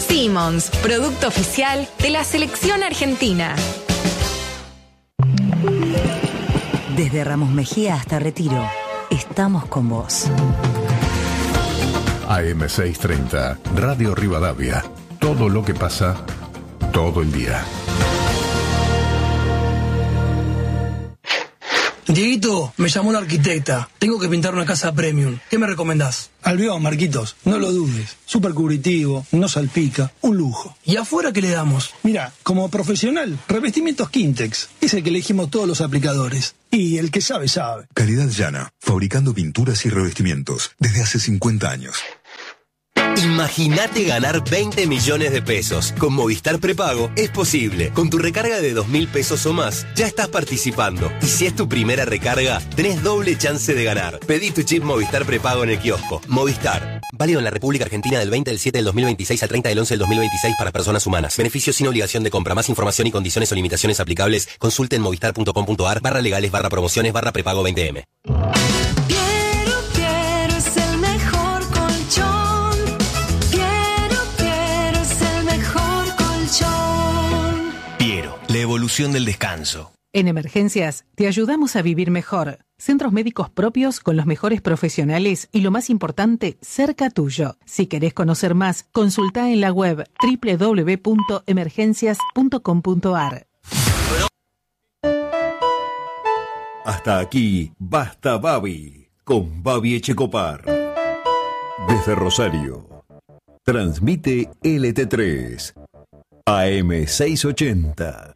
Simmons, producto oficial de la selección argentina. Desde Ramos Mejía hasta Retiro, estamos con vos. AM630, Radio Rivadavia. Todo lo que pasa, todo el día. Dieguito, me llamó la arquitecta. Tengo que pintar una casa premium. ¿Qué me recomendás? Albión, Marquitos, no lo dudes. Súper cubritivo, no salpica, un lujo. ¿Y afuera qué le damos? Mira, como profesional, revestimientos Quintex. Es el que elegimos todos los aplicadores. Y el que sabe, sabe. Calidad Llana, fabricando pinturas y revestimientos desde hace 50 años. Imagínate ganar 20 millones de pesos. Con Movistar Prepago es posible. Con tu recarga de 2.000 pesos o más, ya estás participando. Y si es tu primera recarga, tenés doble chance de ganar. Pedí tu chip Movistar Prepago en el kiosco. Movistar. Válido en la República Argentina del 20 del 7 del 2026 al 30 del 11 del 2026 para personas humanas. Beneficios sin obligación de compra. Más información y condiciones o limitaciones aplicables. Consulte en movistar.com.ar/legales/prepago 20M. La evolución del descanso. En Emergencias te ayudamos a vivir mejor. Centros médicos propios con los mejores profesionales y, lo más importante, cerca tuyo. Si querés conocer más, consultá en la web www.emergencias.com.ar. Hasta aquí, Basta Babi, con Babi Echecopar. Desde Rosario, transmite LT3, AM680.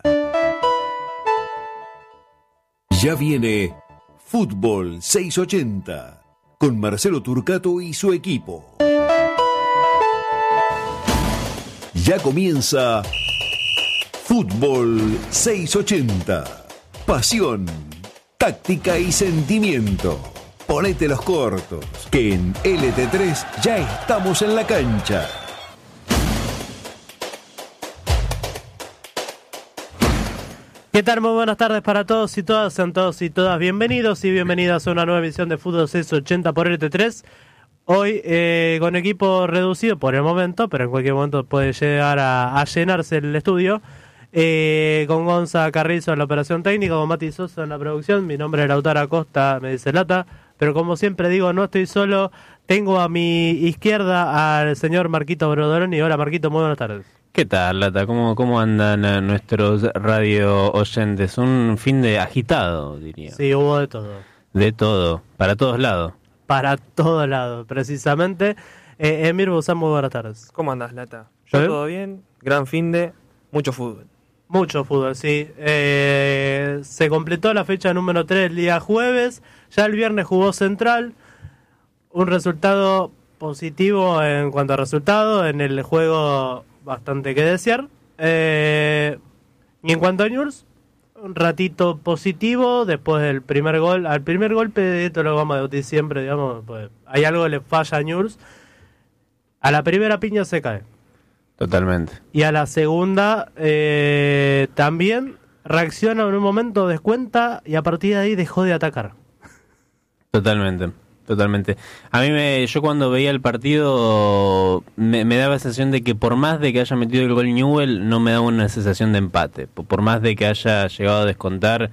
Ya viene Fútbol 680 con Marcelo Turcato y su equipo. Ya comienza Fútbol 680. Pasión, táctica y sentimiento. Ponete los cortos, que en LT3 ya estamos en la cancha. ¿Qué tal? Muy buenas tardes para todos y todas, sean todos y todas bienvenidos y bienvenidas a una nueva edición de Fútbol 680 por LT3. Hoy con equipo reducido por el momento, pero en cualquier momento puede llegar a llenarse el estudio. Con Gonza Carrizo en la operación técnica, con Mati Sosa en la producción. Mi nombre es Lautaro Acosta, me dice Lata, pero como siempre digo, no estoy solo. Tengo a mi izquierda al señor Marquito Brodoloni. Hola Marquito, muy buenas tardes. ¿Qué tal, Lata? ¿Cómo andan nuestros radio oyentes? Un fin de agitado, diría. Sí, hubo de todo. De todo, para todos lados. Para todos lados, precisamente. Emir Buzán, muy buenas tardes. ¿Cómo andás, Lata? Yo todo bien, gran fin de, mucho fútbol. Mucho fútbol, sí. Se completó la fecha número 3 el día jueves. Ya el viernes jugó Central. Un resultado positivo en cuanto a resultado. En el juego bastante que desear. Y en cuanto a Newell's, un ratito positivo después del primer gol. Al primer golpe, esto lo vamos a discutir siempre, digamos, pues hay algo que le falla a Newell's. A la primera piña se cae. Totalmente. Y a la segunda también reacciona en un momento, descuenta y a partir de ahí dejó de atacar. Totalmente. A mí yo cuando veía el partido me daba la sensación de que por más de que haya metido el gol Newell, no me daba una sensación de empate. Por más de que haya llegado a descontar,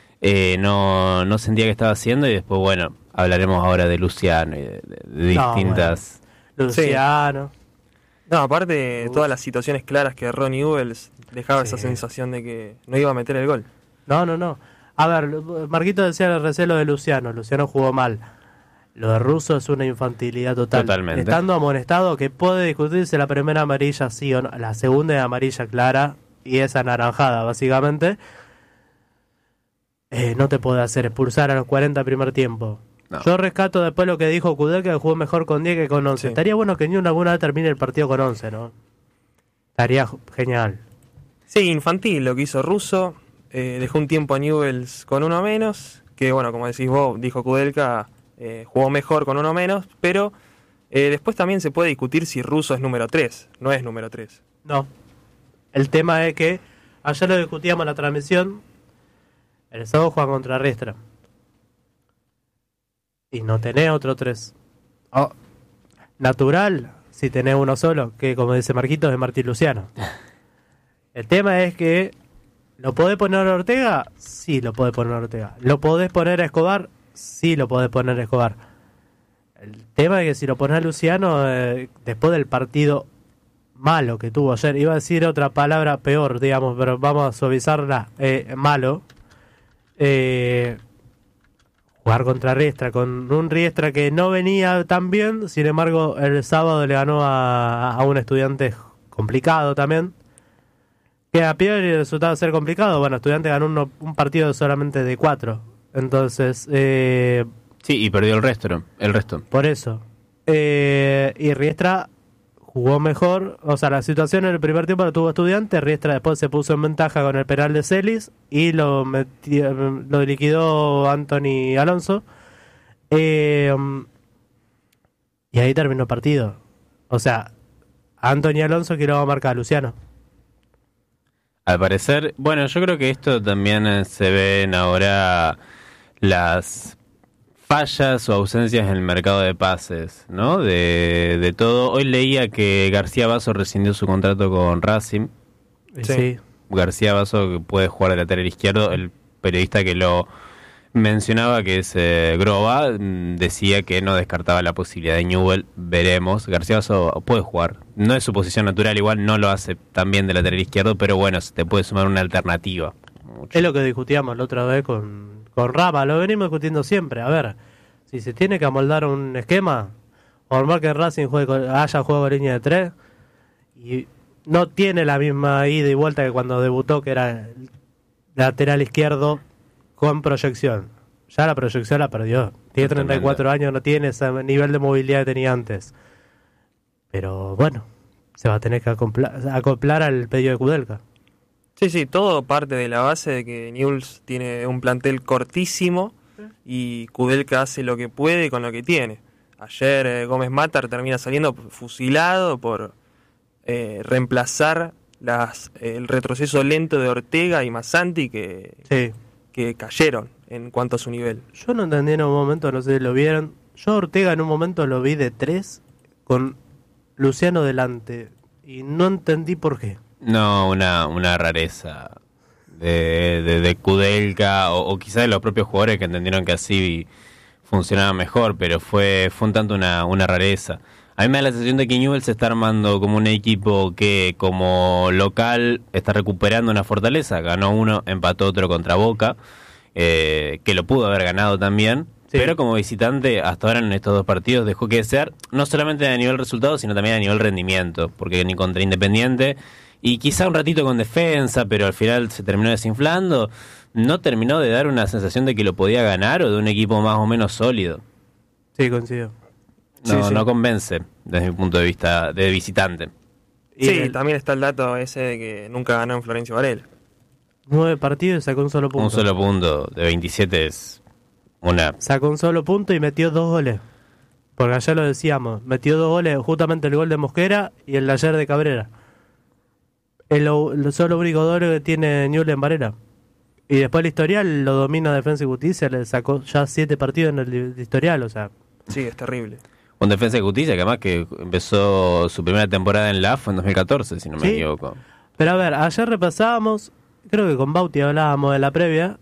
no sentía que estaba haciendo. Y después, bueno, hablaremos ahora de Luciano y de distintas... Bueno. Luciano. Sí. No, aparte, todas las situaciones claras que erró Newell dejaba esa sensación de que no iba a meter el gol. No. A ver, Marquito decía el recelo de Luciano. Luciano jugó mal. Lo de Russo es una infantilidad total. Totalmente. Estando amonestado, que puede discutirse la primera amarilla sí o no. La segunda es amarilla clara y es anaranjada, básicamente. No te puede hacer expulsar a los 40 primer tiempo. No. Yo rescato después lo que dijo Kudel, que jugó mejor con 10 que con 11. Sí. Estaría bueno que Newell's alguna vez termine el partido con 11, ¿no? Estaría genial. Sí, infantil lo que hizo Russo. Dejó un tiempo a Newell's con uno menos. Que bueno, como decís vos, dijo Kudelka, jugó mejor con uno menos. Pero después también se puede discutir si Russo es número 3. No es número 3. No. El tema es que ayer lo discutíamos en la transmisión. El sábado juega contra Riestra. Y no tenés otro 3. Natural, si tenés uno solo, que como dice Marquitos, es Martín Luciano. El tema es que, ¿lo podés poner a Ortega? Sí, lo podés poner a Ortega. ¿Lo podés poner a Escobar? Sí, lo podés poner a Escobar. El tema es que si lo pones a Luciano, después del partido malo que tuvo ayer, iba a decir otra palabra peor, digamos, pero vamos a suavizarla, malo. Jugar contra Riestra, con un Riestra que no venía tan bien, sin embargo el sábado le ganó a un Estudiantes complicado también, que a priori resultaba ser complicado. Bueno, Estudiantes ganó un partido solamente de 4, entonces sí, y perdió el resto. Por eso, y Riestra jugó mejor, o sea, la situación en el primer tiempo la tuvo Estudiantes. Riestra después se puso en ventaja con el penal de Celis y lo liquidó Anthony Alonso, y ahí terminó el partido. O sea, Anthony Alonso que lo va a marcar a Luciano. Al parecer, bueno, yo creo que esto también se ven ahora las fallas o ausencias en el mercado de pases, ¿no? De todo. Hoy leía que García Basso rescindió su contrato con Racing. Sí. García Basso, que puede jugar de lateral izquierdo. El periodista que lo mencionaba, que es Groba, decía que no descartaba la posibilidad de Newell. Veremos. García Basso puede jugar. No es su posición natural, igual no lo hace tan bien de lateral izquierdo, pero bueno, se te puede sumar una alternativa. Mucho. Es lo que discutíamos la otra vez con Rama, lo venimos discutiendo siempre. A ver, si se tiene que amoldar un esquema, normal que Racing haya jugado línea de 3 y no tiene la misma ida y vuelta que cuando debutó, que era el lateral izquierdo con proyección. Ya la proyección la perdió. Tiene 34 años, no tiene ese nivel de movilidad que tenía antes. Pero bueno, se va a tener que acoplar al pedido de Kudelka. Sí, todo parte de la base de que Newell's tiene un plantel cortísimo y Kudelka hace lo que puede con lo que tiene. Ayer Gómez Matar termina saliendo fusilado por reemplazar el retroceso lento de Ortega y Massanti que cayeron en cuanto a su nivel. Yo no entendí en un momento, no sé si lo vieron. Yo a Ortega en un momento lo vi de 3 con Luciano delante y no entendí por qué. No, una rareza de Kudelka o quizás de los propios jugadores que entendieron que así funcionaba mejor, pero fue un tanto una rareza. A mí me da la sensación de que Newell's se está armando como un equipo que como local está recuperando una fortaleza. Ganó uno, empató otro contra Boca, que lo pudo haber ganado también. Sí. Pero como visitante, hasta ahora en estos 2 partidos dejó que desear, no solamente a nivel resultado, sino también a nivel rendimiento, porque ni contra Independiente, y quizá un ratito con defensa, pero al final se terminó desinflando, no terminó de dar una sensación de que lo podía ganar o de un equipo más o menos sólido. Sí, coincido. No convence desde mi punto de vista de visitante. Sí, también está el dato ese de que nunca ganó en Florencio Varela. 9 partidos y sacó un solo punto. Un solo punto de 27 es una... Sacó un solo punto y metió 2 goles. Porque ayer lo decíamos, metió 2 goles, justamente el gol de Mosquera y el de ayer de Cabrera. Es lo solo único doble que tiene Newell's en Varela. Y después el historial lo domina Defensa y Justicia, le sacó ya 7 partidos en el historial, o sea... Sí, es terrible. Un Defensa y Justicia que además que empezó su primera temporada en la AF en 2014, si no me equivoco. Pero a ver, ayer repasábamos, creo que con Bauti hablábamos de la previa,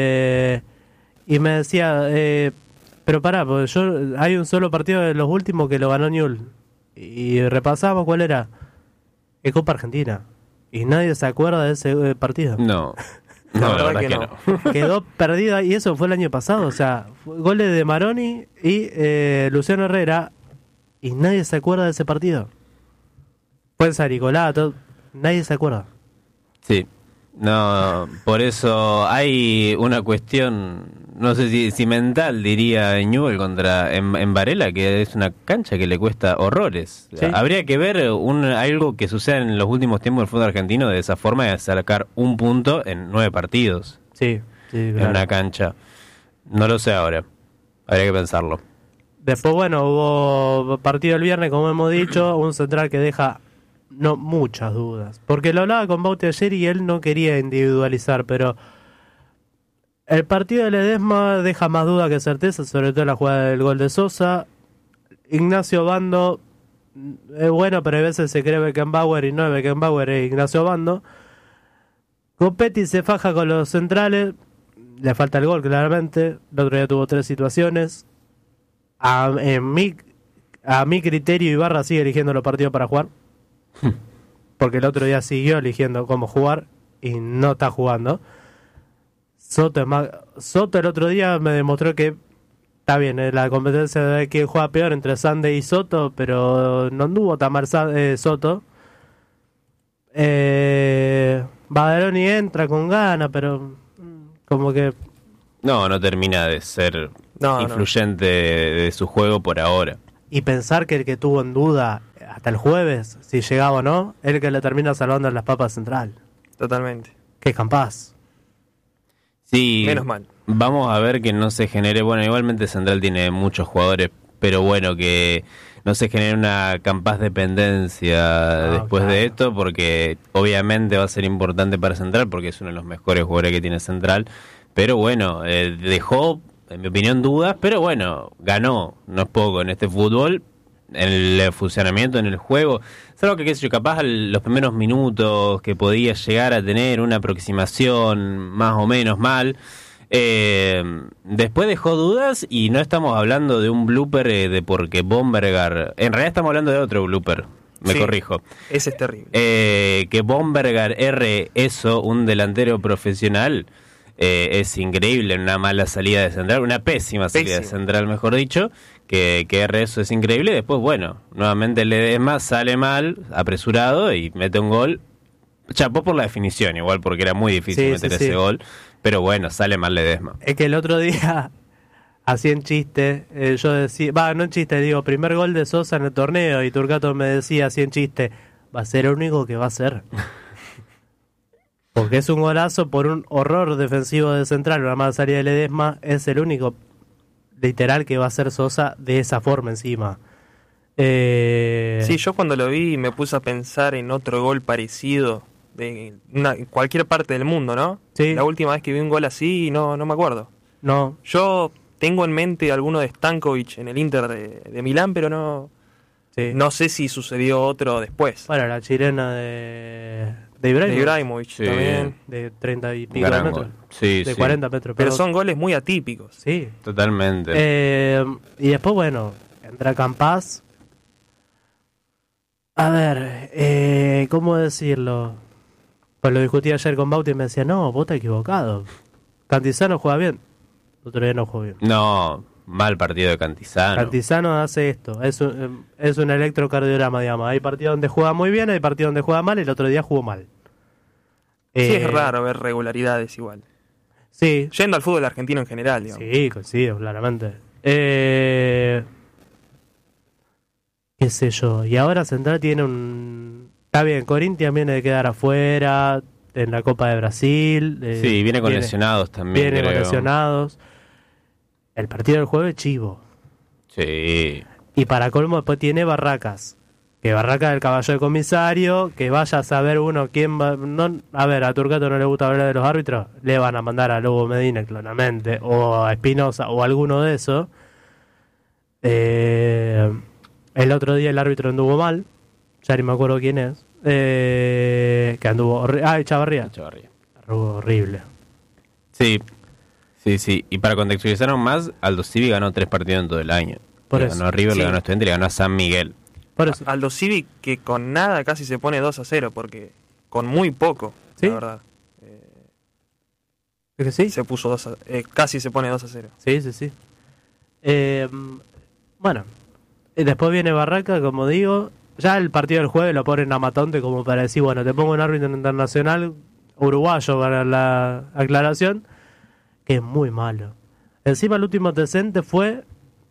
y me decía, pero pará, porque hay un solo partido de los últimos que lo ganó Newell's. Y repasábamos cuál era. Es Copa Argentina. Y nadie se acuerda de ese partido. No, la verdad que no. Quedó perdido y eso fue el año pasado. O sea, goles de Maroni y Luciano Herrera y nadie se acuerda de ese partido. Fue en San Nicolás, nadie se acuerda. Sí, no, por eso hay una cuestión, no sé si mental, diría Newell en Varela, que es una cancha que le cuesta horrores. ¿Sí? Habría que ver algo que suceda en los últimos tiempos del fútbol argentino de esa forma, de sacar un punto en 9 partidos. Sí, claro. En una cancha. No lo sé ahora, habría que pensarlo. Después, bueno, hubo partido el viernes, como hemos dicho, un central que deja muchas dudas. Porque lo hablaba con Bauti ayer y él no quería individualizar, pero el partido de Ledesma deja más duda que certeza, sobre todo la jugada del gol de Sosa. Ignacio Bando es bueno, pero a veces se cree Beckenbauer y no es Beckenbauer, es Ignacio Bando. Copetti se faja con los centrales, le falta el gol claramente, el otro día tuvo 3 situaciones. A mi criterio Ibarra sigue eligiendo los partidos para jugar, porque el otro día siguió eligiendo cómo jugar y no está jugando. Soto el otro día me demostró que está bien, la competencia de quién juega peor entre Sande y Soto, pero no anduvo tan mal Soto. Badaroni entra con ganas, pero como que... No termina de ser influyente de su juego por ahora. Y pensar que el que tuvo en duda hasta el jueves, si llegaba o no, es el que le termina salvando en las papas central. Totalmente. Qué capaz. Sí, menos mal. Vamos a ver que no se genere, bueno, igualmente Central tiene muchos jugadores, pero bueno, que no se genere una capaz dependencia después de esto, porque obviamente va a ser importante para Central, porque es uno de los mejores jugadores que tiene Central, pero bueno, dejó, en mi opinión, dudas, pero bueno, ganó, no es poco en este fútbol, en el funcionamiento, en el juego. Es algo que, qué sé yo, capaz los primeros minutos que podía llegar a tener una aproximación más o menos mal, después dejó dudas, y no estamos hablando de un blooper de porque Bombergar, en realidad estamos hablando de otro blooper, corrijo. Ese es terrible. Que Bombergar erre eso, un delantero profesional, es increíble. Una mala salida de Central, una pésima salida de Central, mejor dicho, que erre eso es increíble. Después, bueno, nuevamente Ledesma sale mal, apresurado, y mete un gol. Chapó por la definición igual, porque era muy difícil meter ese gol, pero bueno, sale mal Ledesma. Es que el otro día hacía en chiste, yo decía, no en chiste, digo, primer gol de Sosa en el torneo, y Turcato me decía así en chiste, va a ser el único que va a ser. Porque es un golazo por un horror defensivo de Central, una mala salida de Ledesma, es el único literal que va a ser Sosa de esa forma encima. Sí, yo cuando lo vi me puse a pensar en otro gol parecido de cualquier parte del mundo, ¿no? Sí. La última vez que vi un gol así no me acuerdo. No. Yo tengo en mente alguno de Stankovic en el Inter de Milán, pero no sé si sucedió otro después. Bueno, la chilena de Ibrahimovic también. De 30 y pico de metros. Sí, de 40 metros. Pero son goles muy atípicos. Sí. Totalmente. Y después, bueno, entra Campaz. A ver, ¿cómo decirlo? Pues lo discutí ayer con Bauti y me decía, no, vos estás equivocado. Cantizano juega bien. El otro día no jugó bien. No, mal partido de Cantizano. Cantizano hace esto. Es un electrocardiograma, digamos. Hay partidos donde juega muy bien, hay partidos donde juega mal, y el otro día jugó mal. Sí, es raro ver regularidades igual. Sí. Yendo al fútbol argentino en general, digamos. Sí, coincido, claramente. Qué sé yo. Y ahora Central tiene un... Está bien, Corinthians viene de quedar afuera en la Copa de Brasil. Sí, viene con lesionados también, Viene creo. con lesionados. El partido del jueves, chivo. Sí. Y para colmo después tiene Barracas. Que Barracas es el caballo de comisario. Que vaya a saber uno quién va... No, a ver, a Turcato no le gusta hablar de los árbitros. Le van a mandar a Lobo Medina, claramente. O a Espinosa, o alguno de esos. El otro día el árbitro anduvo mal. Ya ni me acuerdo quién es. Que anduvo... Echavarría. Anduvo horrible. Sí. Y para contextualizarnos más, Aldo Civi ganó 3 partidos en todo el año. Le ganó a River, le ganó a Estudiantes y le ganó a San Miguel. Por eso. Aldo Civi que con nada casi se pone 2-0, porque con muy poco, ¿sí? La verdad. ¿Es que sí? Se puso casi se pone 2-0. Sí. Bueno, después viene Barraca, como digo. Ya el partido del jueves lo ponen a Matonte como para decir, bueno, te pongo un árbitro internacional uruguayo para la aclaración, que es muy malo. Encima el último decente fue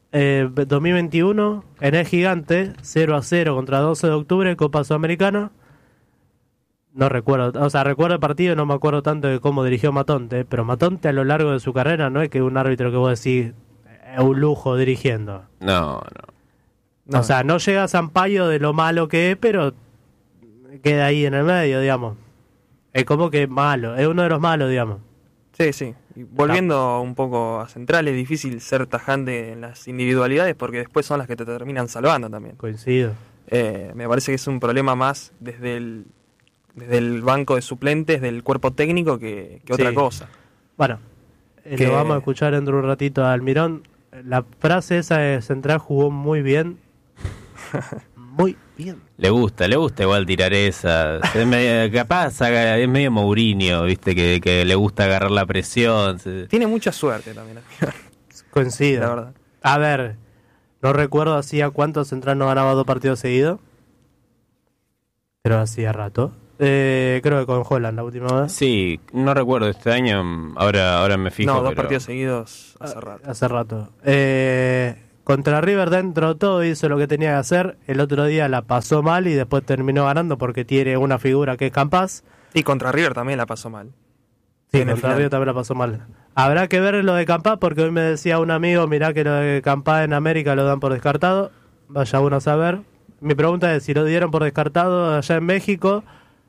2021 en el Gigante, 0-0 contra 12 de octubre, Copa Sudamericana. No recuerdo, o sea, recuerdo el partido, no me acuerdo tanto de cómo dirigió Matonte, pero Matonte a lo largo de su carrera no es que un árbitro que vos decís es un lujo dirigiendo. No. O sea, no llega a Sampaio de lo malo que es, pero queda ahí en el medio, digamos. Es como que malo, es uno de los malos, digamos. Sí. Y volviendo un poco a Central, es difícil ser tajante en las individualidades porque después son las que te terminan salvando también. Coincido. Me parece que es un problema más desde el banco de suplentes del cuerpo técnico que otra cosa. Bueno, lo vamos a escuchar dentro de un ratito a Almirón. La frase esa de Central jugó muy bien. Muy bien. Le gusta igual tirar esa. Capaz es medio Mourinho, viste, que le gusta agarrar la presión. Tiene mucha suerte también. Coincido. La verdad. A ver, no recuerdo hacía cuánto Central no ganaba 2 partidos seguidos. Pero hacía rato. Creo que con Holland la última vez. Sí, no recuerdo este año. Ahora me fijo. No, 2 partidos seguidos hace rato. Contra River dentro de todo hizo lo que tenía que hacer. El otro día la pasó mal y después terminó ganando porque tiene una figura que es Campas. Y contra River también la pasó mal. Sí, contra River también la pasó mal. Habrá que ver lo de Campas porque hoy me decía un amigo, mirá que lo de Campas en América lo dan por descartado. Vaya uno a saber. Mi pregunta es si lo dieron por descartado allá en México.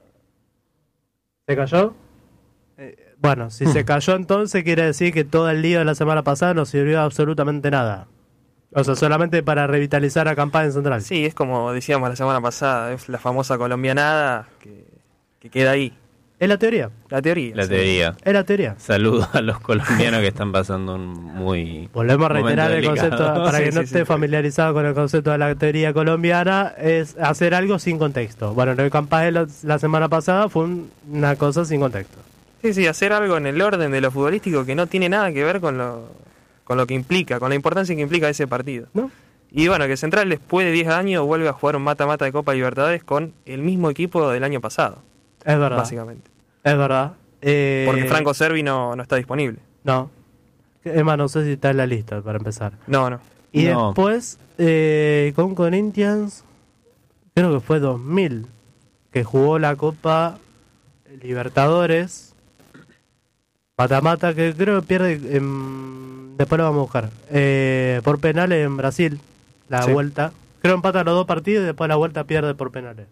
¿Se cayó? Bueno, si se cayó entonces quiere decir que todo el lío de la semana pasada no sirvió absolutamente nada. O sea, solamente para revitalizar a Campas en Central. Sí, es como decíamos la semana pasada, es la famosa colombianada que queda ahí. Es la teoría. La teoría. Es la teoría. Saludos a los colombianos que están pasando un muy... Volvemos a reiterar el concepto, para que no esté familiarizado con el concepto de la teoría colombiana, es hacer algo sin contexto. Bueno, lo de Campas la semana pasada fue una cosa sin contexto. Sí, hacer algo en el orden de lo futbolístico que no tiene nada que ver con lo que implica, con la importancia que implica ese partido. ¿No? Y bueno, que Central después de 10 años vuelve a jugar un mata-mata de Copa Libertadores con el mismo equipo del año pasado. Es verdad. Básicamente. Es verdad. Porque Franco Cervi no está disponible. No. Es más, no sé si está en la lista para empezar. No. Y después, con Corinthians, creo que fue 2000, que jugó la Copa Libertadores. Mata-mata, que creo que pierde. Después lo vamos a buscar. Por penales en Brasil, la vuelta. Creo que empata los 2 partidos y después la vuelta pierde por penales.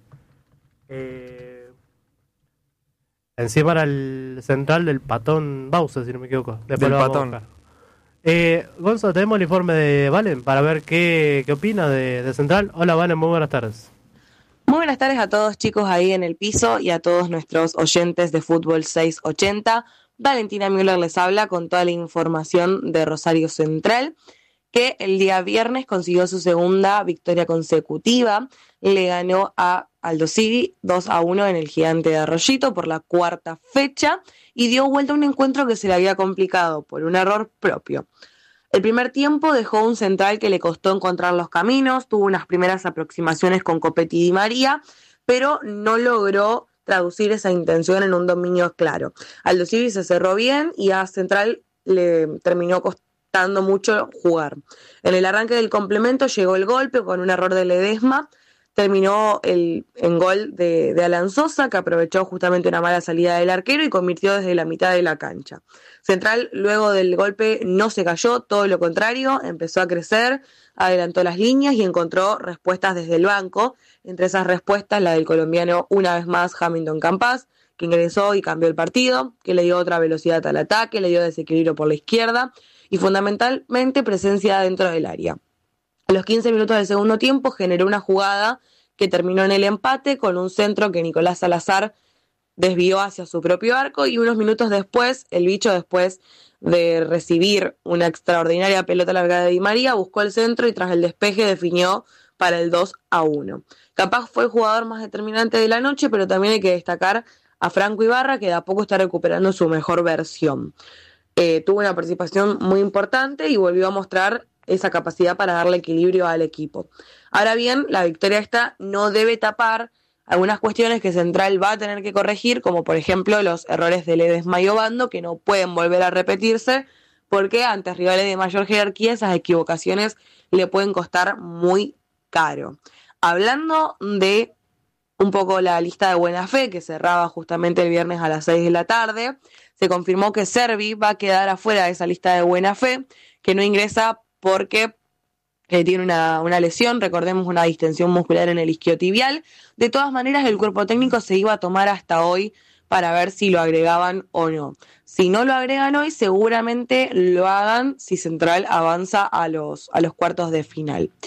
Encima era el central del Patón Bausa, si no me equivoco. Después del lo vamos Patón. a buscar. Gonzo, tenemos el informe de Valen para ver qué opina de Central. Hola Valen, muy buenas tardes. Muy buenas tardes a todos chicos ahí en el piso y a todos nuestros oyentes de Fútbol 680. Valentina Müller les habla con toda la información de Rosario Central, que el día viernes consiguió su segunda victoria consecutiva. Le ganó a Aldo Civi 2-1 en el Gigante de Arroyito por la 4ª fecha y dio vuelta a un encuentro que se le había complicado por un error propio. El primer tiempo dejó un Central que le costó encontrar los caminos, tuvo unas primeras aproximaciones con Copetti y Di María, pero no logró traducir esa intención en un dominio claro. Aldo Civi se cerró bien y a Central le terminó costando mucho jugar. En el arranque del complemento llegó el golpe con un error de Ledesma, terminó en gol de Alan Sosa, que aprovechó justamente una mala salida del arquero y convirtió desde la mitad de la cancha. Central, luego del golpe, no se cayó, todo lo contrario, empezó a crecer, adelantó las líneas y encontró respuestas desde el banco. Entre esas respuestas, la del colombiano, una vez más, Hamilton Campas, que ingresó y cambió el partido, que le dio otra velocidad al ataque, le dio desequilibrio por la izquierda y fundamentalmente presencia dentro del área. A los 15 minutos del segundo tiempo generó una jugada que terminó en el empate con un centro que Nicolás Salazar desvió hacia su propio arco y unos minutos después, el bicho, después de recibir una extraordinaria pelota largada de Di María, buscó el centro y tras el despeje definió para el 2-1. Capaz fue el jugador más determinante de la noche, pero también hay que destacar a Franco Ibarra, que de a poco está recuperando su mejor versión. Tuvo una participación muy importante y volvió a mostrar esa capacidad para darle equilibrio al equipo. Ahora bien, la victoria esta no debe tapar algunas cuestiones que Central va a tener que corregir, como por ejemplo los errores de Ledesma y Obando, que no pueden volver a repetirse, porque ante rivales de mayor jerarquía esas equivocaciones le pueden costar muy caro. Hablando de un poco la lista de buena fe, que cerraba justamente el viernes a las 6 de la tarde, se confirmó que Cervi va a quedar afuera de esa lista de buena fe, que no ingresa porque tiene una lesión, recordemos una distensión muscular en el isquiotibial. De todas maneras, el cuerpo técnico se iba a tomar hasta hoy para ver si lo agregaban o no. Si no lo agregan hoy, seguramente lo hagan si Central avanza a los cuartos de final.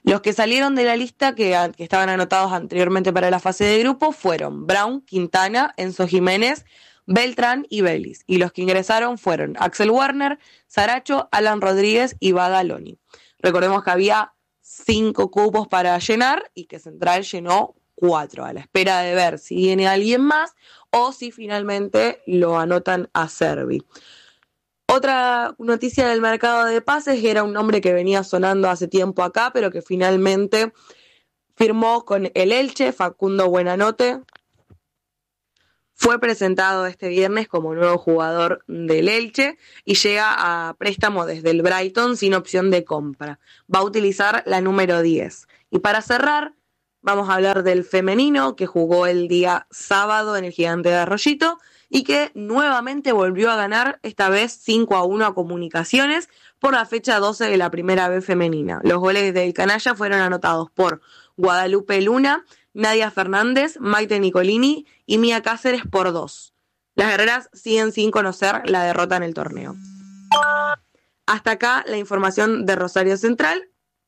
Los que salieron de la lista que estaban anotados anteriormente para la fase de grupo fueron Brown, Quintana, Enzo Jiménez, Beltrán y Vélez. Y los que ingresaron fueron Axel Werner, Saracho, Alan Rodríguez y Badaloni. Recordemos que había 5 cupos para llenar y que Central llenó 4, a la espera de ver si viene alguien más o si finalmente lo anotan a Servi. Otra noticia del mercado de pases era un nombre que venía sonando hace tiempo acá, pero que finalmente firmó con el Elche, Facundo Buenanote. Fue presentado este viernes como nuevo jugador del Elche y llega a préstamo desde el Brighton sin opción de compra. Va a utilizar la número 10. Y para cerrar, vamos a hablar del femenino que jugó el día sábado en el Gigante de Arroyito y que nuevamente volvió a ganar, esta vez 5-1 a Comunicaciones por la fecha 12 de la primera B femenina. Los goles del canalla fueron anotados por Guadalupe Luna, Nadia Fernández, Maite Nicolini y Mía Cáceres por 2. Las guerreras siguen sin conocer la derrota en el torneo. Hasta acá la información de Rosario Central.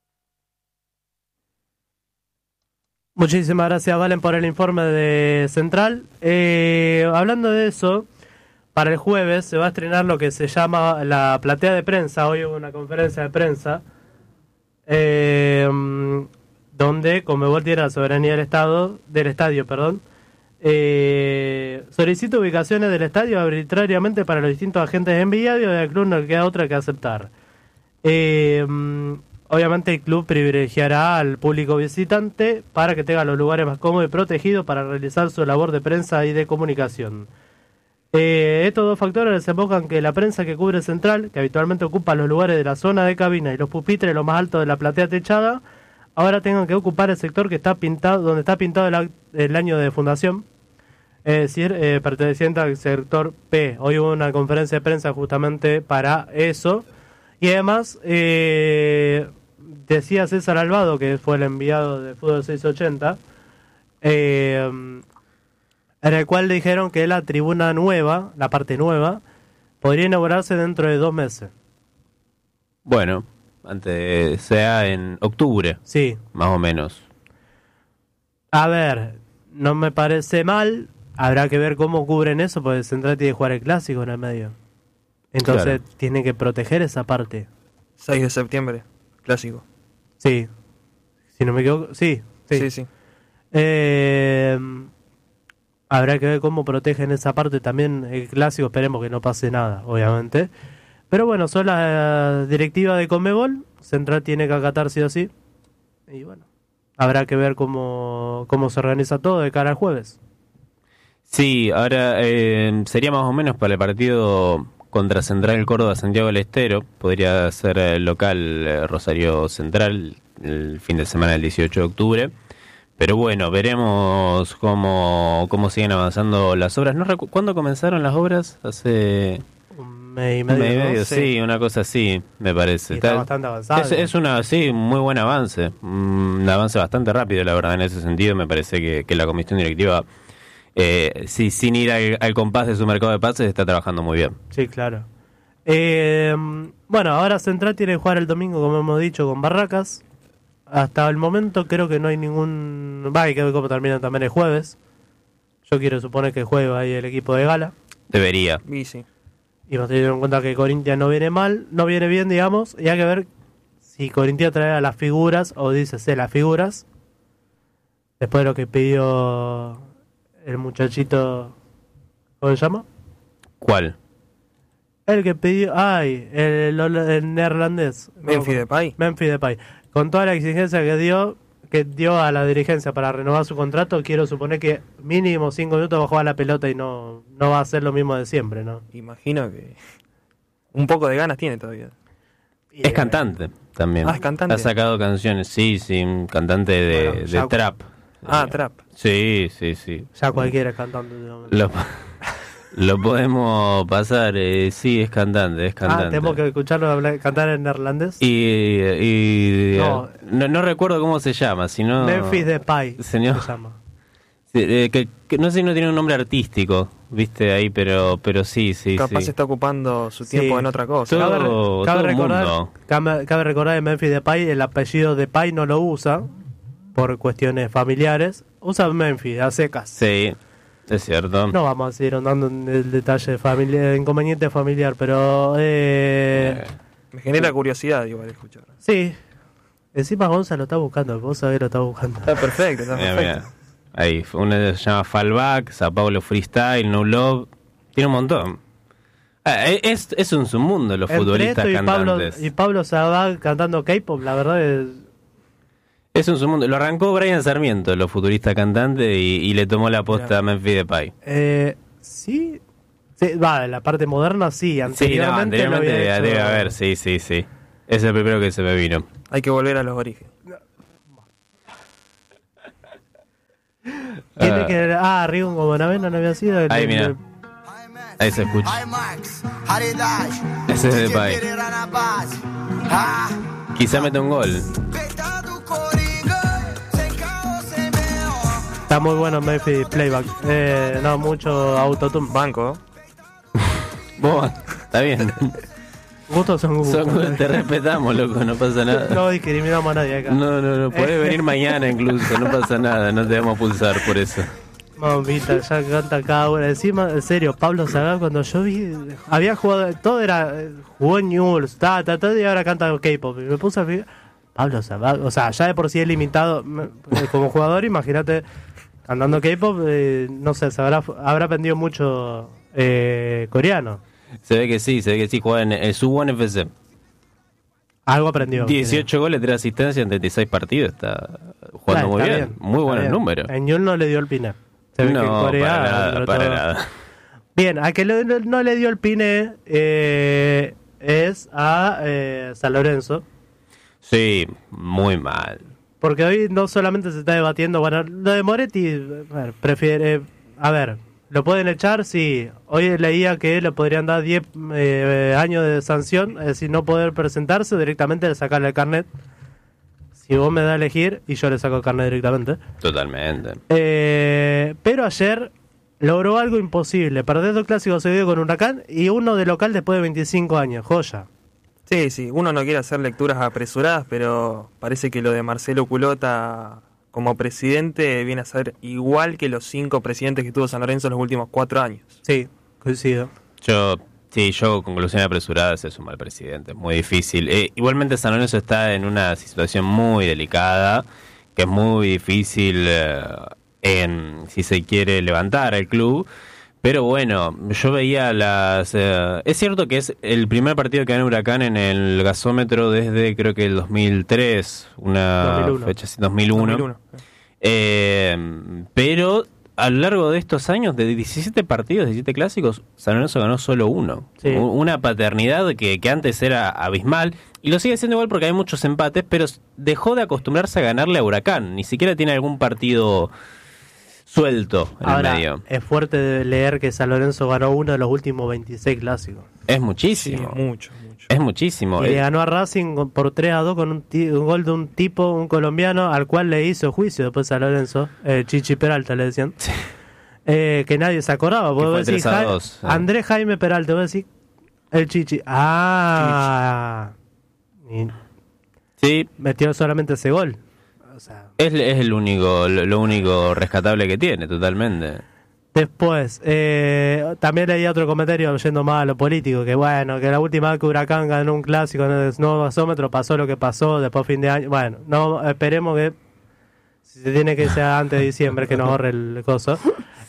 Muchísimas gracias, Valen, por el informe de Central. Hablando de eso, para el jueves se va a estrenar lo que se llama la platea de prensa. Hoy hubo una conferencia de prensa donde Conmebol tiene la soberanía del estadio, solicita ubicaciones del estadio arbitrariamente para los distintos agentes enviados y al club no le queda otra que aceptar. Obviamente el club privilegiará al público visitante para que tenga los lugares más cómodos y protegidos para realizar su labor de prensa y de comunicación. Estos dos factores desembocan que la prensa que cubre Central, que habitualmente ocupa los lugares de la zona de cabina y los pupitres lo más alto de la platea techada, ahora tengan que ocupar el sector que está pintado, donde está pintado el año de fundación, es decir, perteneciente al sector P. Hoy hubo una conferencia de prensa justamente para eso. Y además, decía César Alvado, que fue el enviado de Fútbol 680, en el cual dijeron que la tribuna nueva, la parte nueva, podría inaugurarse dentro de 2 meses. Bueno, antes sea en octubre. Sí. Más o menos. A ver, no me parece mal. Habrá que ver cómo cubren eso, porque Central tiene que jugar el clásico en el medio. Entonces tiene que proteger esa parte. 6 de septiembre, clásico. Sí. Si no me equivoco, sí. Habrá que ver cómo protegen esa parte también el clásico. Esperemos que no pase nada, obviamente. Pero bueno, son las directivas de Conmebol. Central tiene que acatar sí o sí. Y bueno, habrá que ver cómo se organiza todo de cara al jueves. Sí, ahora sería más o menos para el partido contra Central Córdoba Santiago del Estero. Podría ser local Rosario Central el fin de semana del 18 de octubre. Pero bueno, veremos cómo siguen avanzando las obras. ¿Cuándo comenzaron las obras? Hace un mes y medio. Sí, una cosa así, me parece. Está bastante avanzado. Es un muy buen avance. Un avance bastante rápido, la verdad, en ese sentido. Me parece que la comisión directiva, sin ir al compás de su mercado de pases, está trabajando muy bien. Sí, claro. Bueno, ahora Central tiene que jugar el domingo, como hemos dicho, con Barracas. Hasta el momento creo que no hay ningún... hay que ver cómo termina también el jueves. Yo quiero suponer que juega ahí el equipo de Gala. Debería. Y sí. Y hemos tenido en cuenta que Corinthians no viene bien, digamos. Y hay que ver si Corinthians trae a las figuras, o dice las figuras, después de lo que pidió el muchachito... ¿Cómo se llama? ¿Cuál? El que pidió... el neerlandés. Memphis Depay. Con toda la exigencia que dio a la dirigencia para renovar su contrato, quiero suponer que mínimo 5 minutos va a jugar la pelota y no va a ser lo mismo de siempre, ¿no? Imagino que un poco de ganas tiene todavía. Es cantante también. Es cantante. Ha sacado canciones, sí, un cantante de trap. Trap. Sí. Ya cualquiera es cantante. Lo podemos pasar, sí, es cantante. Tenemos que escucharlo cantar en neerlandés. Y no recuerdo cómo se llama, sino... Memphis Depay se llama. Que no sé si no tiene un nombre artístico, viste ahí, pero sí. Capaz sí. está ocupando su tiempo en otra cosa. Cabe recordar que Memphis Depay, el apellido Depay no lo usa por cuestiones familiares. Usa Memphis, a secas. Sí, es cierto. No vamos a seguir andando en el detalle de inconveniente familiar, pero... Me genera curiosidad igual escuchar. Sí. Encima Gonza lo está buscando, vos sabés lo está buscando. Está perfecto. Mira. Ahí, una se llama Fallback, Sao Paulo Freestyle, No Love. Tiene un montón. Es un submundo los futbolistas cantantes. Y Pablo Sabag cantando K-pop, la verdad es un submundo. Lo arrancó Brian Sarmiento, los futuristas cantantes, y le tomó la posta a Memphis Depay. Sí, la parte moderna sí. Anteriormente debe haber, sí. Es el primero que se me vino. Hay que volver a los orígenes. Rigo como Bonavena no había sido. Ahí, mira. Ahí se escucha. Ese es Depay. Quizá mete un gol. Está muy bueno Memphis Playback. No, mucho autotune. Banco. Vos, está bien. Gustos son gustos. Te respetamos, loco, no pasa nada. No discriminamos a nadie acá. No, podés venir mañana incluso, no pasa nada, no te vamos a pulsar por eso. Mamita, ya canta cada una. Encima, en serio, Pablo Sagá, cuando yo vi, había jugado, jugó en Newell's, y ahora canta K-pop. Y me puse a fijar, Pablo Sagá, o sea, ya de por sí es limitado como jugador, imagínate, cantando K-pop, no sé, habrá aprendido mucho coreano. Se ve que sí, juega en el Suwon FC. Algo aprendió. 18 goles, 3 asistencias en 36 partidos, está jugando muy bien. Muy buenos números. En Newell's no le dio el pine. Se ve que en Corea, para nada. Bien, a que no le dio el pine es a San Lorenzo. Sí, muy mal. Porque hoy no solamente se está debatiendo, bueno, lo de Moretti, prefiere, ¿lo pueden echar? Sí. Hoy leía que le podrían dar 10 años de sanción, es decir, no poder presentarse, directamente sacarle el carnet. Si vos me das a elegir, y yo le saco el carnet directamente. Totalmente. Pero ayer logró algo imposible. Perder 2 clásicos seguidos con Huracán y uno de local después de 25 años. Joya. Sí. Uno no quiere hacer lecturas apresuradas, pero parece que lo de Marcelo Culota como presidente viene a ser igual que los 5 presidentes que tuvo San Lorenzo en los últimos 4 años. Sí, coincido. Yo conclusión apresurada, es un mal presidente, es muy difícil. Igualmente San Lorenzo está en una situación muy delicada, que es muy difícil si se quiere levantar el club. Pero bueno, yo veía es cierto que es el primer partido que gana Huracán en el gasómetro desde creo que el 2003, 2001. Fecha así, 2001. Pero a lo largo de estos años, de 17 partidos, 17 clásicos, San Lorenzo ganó solo uno. Sí. Una paternidad que antes era abismal, y lo sigue siendo igual porque hay muchos empates, pero dejó de acostumbrarse a ganarle a Huracán. Ni siquiera tiene algún partido suelto en el medio. Es fuerte leer que San Lorenzo ganó uno de los últimos 26 clásicos. Es muchísimo. Sí, mucho. Es muchísimo. Y le ganó a Racing por 3-2 con un gol de un tipo, un colombiano, al cual le hizo juicio después San Lorenzo. Chichi Peralta le decían. Sí. Que nadie se acordaba. Vos decís, Andrés Jaime Peralta, vos decís el Chichi. Sí. Metió solamente ese gol. O sea, es lo único rescatable que tiene, totalmente. Después, también leí otro comentario yendo más a lo político, que bueno, que la última vez que Huracán ganó un clásico en el nuevo gasómetro pasó lo que pasó, después fin de año. Bueno, no esperemos que, si se tiene que ser antes de diciembre, que nos ahorre el coso.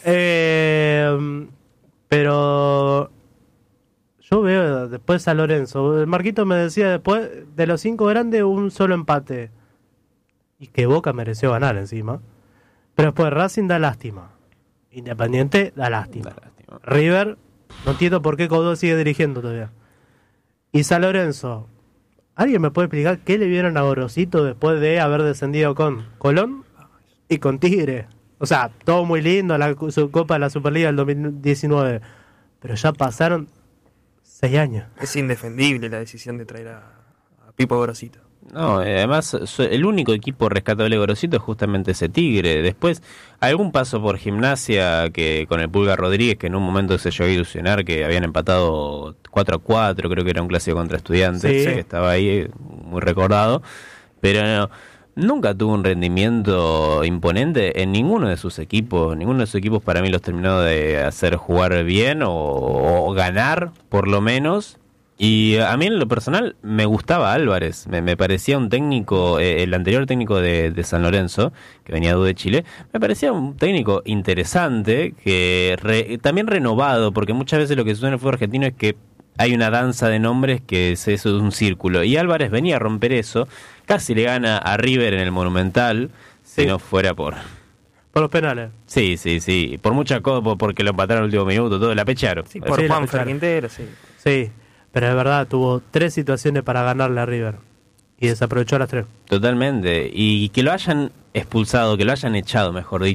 Pero yo veo después a Lorenzo. El Marquito me decía, después de los 5 grandes, un solo empate. Y que Boca mereció ganar encima. Pero después Racing da lástima. Independiente da lástima. River, no entiendo por qué Codó sigue dirigiendo todavía. Y San Lorenzo, ¿alguien me puede explicar qué le vieron a Gorosito después de haber descendido con Colón y con Tigre? O sea, todo muy lindo, su Copa de la Superliga del 2019, pero ya pasaron 6 años. Es indefendible la decisión de traer a Pipo Gorosito. No, además el único equipo rescatable de Gorosito es justamente ese Tigre. Después, algún paso por Gimnasia que con el Pulga Rodríguez, que en un momento se llegó a ilusionar, que habían empatado 4-4, creo que era un clásico contra Estudiantes, que estaba ahí, muy recordado, pero nunca tuvo un rendimiento imponente en ninguno de sus equipos. Ninguno de sus equipos para mí los terminó de hacer jugar bien o ganar, por lo menos. Y a mí en lo personal me gustaba Álvarez, me parecía un técnico, el anterior técnico de San Lorenzo, que venía de Chile, me parecía un técnico interesante, que también renovado, porque muchas veces lo que sucede en el fútbol argentino es que hay una danza de nombres que eso es un círculo, y Álvarez venía a romper eso, casi le gana a River en el Monumental, si no fuera por los penales. Sí, por muchas cosas, porque lo empataron al último minuto, todo la pecharon. Sí, por Juan Quintero, Sí. Pero es verdad, tuvo 3 situaciones para ganarle a River y desaprovechó las 3. Totalmente. Y que lo hayan expulsado, que lo hayan echado, mejor dicho,